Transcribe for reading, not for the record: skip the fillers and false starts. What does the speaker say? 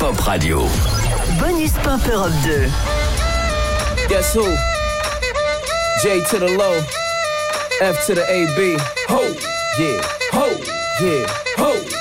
Pop Radio. Bonus Pop Europe 2. Guess who? J to the low, F to the AB. Ho, yeah, ho, yeah, ho.